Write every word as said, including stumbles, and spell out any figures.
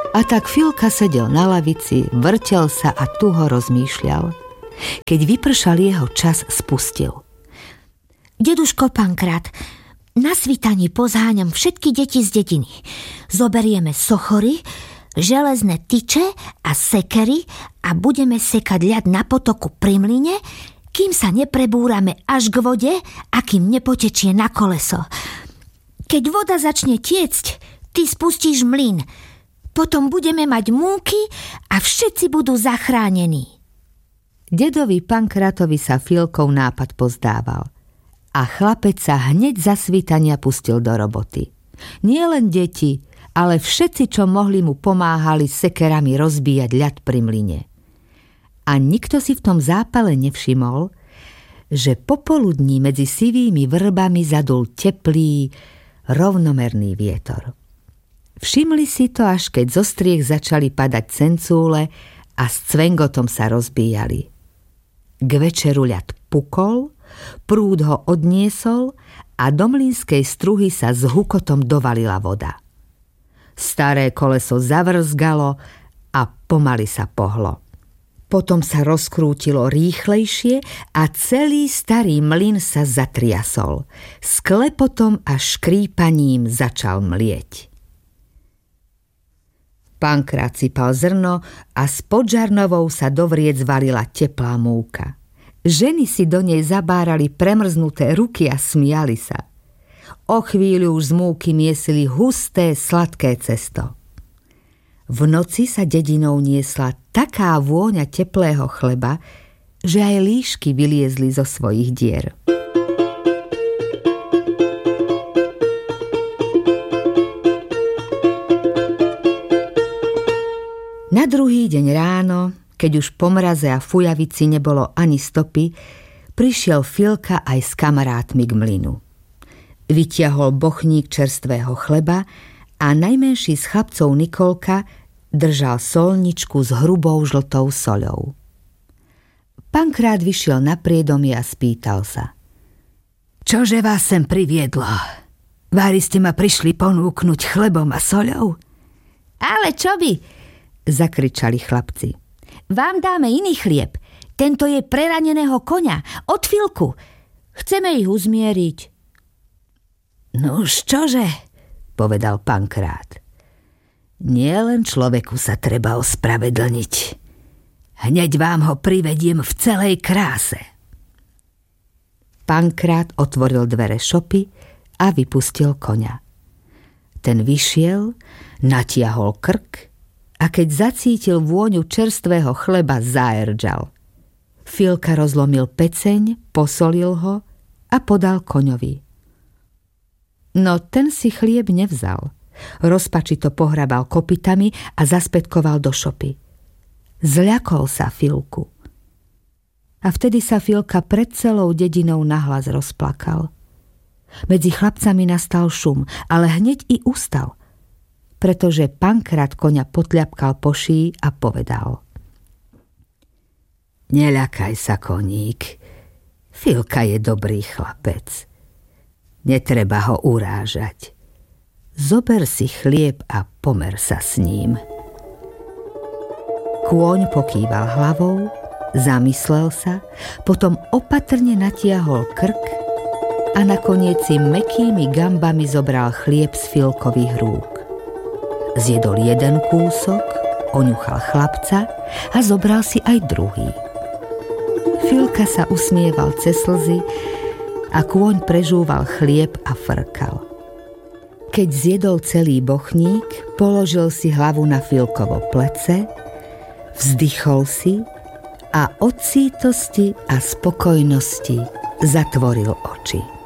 A tak Filka sedel na lavici, vrtel sa a tuho rozmýšľal. Keď vypršal jeho čas, spustil. Deduško Pankrát, na svítaní pozháňam všetky deti z dediny. Zoberieme sochory, železné tyče a sekery a budeme sekať ľad na potoku pri mlyne, kým sa neprebúrame až k vode a kým nepotečie na koleso. Keď voda začne tiecť, ty spustíš mlyn. Potom budeme mať múky a všetci budú zachránení. Dedovi Pankrátovi sa Filkov nápad pozdával a chlapec sa hneď za svitania pustil do roboty. Nie len deti, ale všetci, čo mohli, mu pomáhali sekerami rozbíjať ľad pri mlyne. A nikto si v tom zápale nevšimol, že popoludní medzi sivými vrbami zadul teplý, rovnomerný vietor. Všimli si to, až keď zo striech začali padať cencúle a s cvengotom sa rozbíjali. K večeru ľad pukol, prúd ho odniesol a do mlynskej struhy sa s hukotom dovalila voda. Staré koleso zavrzgalo a pomaly sa pohlo. Potom sa rozkrútilo rýchlejšie a celý starý mlyn sa zatriasol. S klepotom a škrípaním začal mlieť. Pankrát sypal zrno a s podžarnovou sa do vriec valila teplá múka. Ženy si do nej zabárali premrznuté ruky a smiali sa. O chvíľu už z múky miesili husté, sladké cesto. V noci sa dedinou niesla taká vôňa teplého chleba, že aj líšky vyliezli zo svojich dier. Na druhý deň ráno, keď už po mraze a fujavici nebolo ani stopy, prišiel Filka aj s kamarátmi k mlynu. Vytiahol bochník čerstvého chleba a najmenší z chlapcov Nikolka držal solničku s hrubou žltou soľou. Pankrát vyšiel na priedomie a spýtal sa. Čože vás sem priviedlo? Vári ste ma prišli ponúknuť chlebom a soľou? Ale čo by? Zakričali chlapci. Vám dáme iný chlieb. Tento je preraneného koňa. Od Filku. Chceme ich uzmieriť. Nuž čože? Povedal Pankrát. Nie len človeku sa treba ospravedlniť. Hneď vám ho privediem v celej kráse. Pankrát otvoril dvere šopy a vypustil koňa. Ten vyšiel, natiahol krk a keď zacítil vôňu čerstvého chleba, zaerdžal. Filka rozlomil peceň, posolil ho a podal koňovi. No ten si chlieb nevzal. Rozpačito pohrabal kopytami a zaspätkoval do šopy. Zľakol sa Filku. A vtedy sa Filka pred celou dedinou nahlas rozplakal. Medzi chlapcami nastal šum, ale hneď i ustal, pretože Pankrát koňa potľapkal po šíji a povedal. Neľakaj sa, koník. Filka je dobrý chlapec. Netreba ho urážať. Zober si chlieb a pomer sa s ním. Kôň pokýval hlavou, zamyslel sa, potom opatrne natiahol krk a nakoniec si mäkkými gambami zobral chlieb z Filkových rúk. Zjedol jeden kúsok, oňuchal chlapca a zobral si aj druhý. Filka sa usmieval cez slzy a kôň prežúval chlieb a frkal. Keď zjedol celý bochník, položil si hlavu na Filkovo plece, vzdychol si a od sítosti a spokojnosti zatvoril oči.